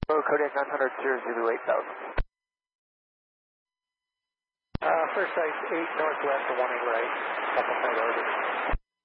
Kodiak 900, Zulu 8000. First sight 8 northwest to 1 right, couple side orbit.